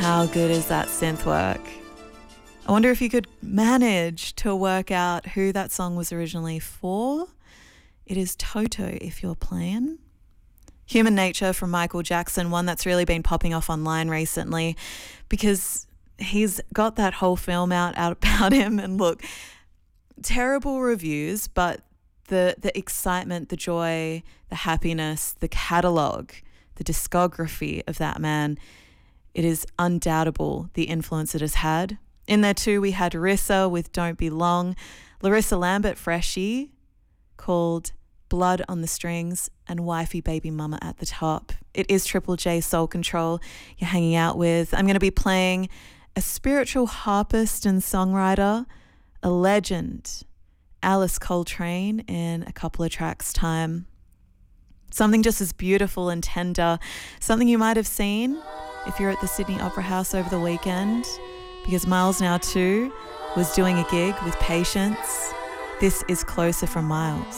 How good is that synth work? I wonder if you could manage to work out who that song was originally for. It is Toto, if you're playing. Human Nature from Michael Jackson, one that's really been popping off online recently because he's got that whole film out about him. And look, terrible reviews, but the excitement, the joy, the happiness, the catalogue, the discography of that man, it is undoubtable the influence it has had. In there too, we had Rissa with Don't Be Long, Larissa Lambert Freshie called Blood on the Strings, and Wifey Baby Mama at the top. It is Triple J Soul Control you're hanging out with. I'm going to be playing a spiritual harpist and songwriter, a legend, Alice Coltrane, in a couple of tracks' time. Something just as beautiful and tender, something you might have seen if you're at the Sydney Opera House over the weekend, because Miles Now 2 was doing a gig with Patience. This is Closer from Miles.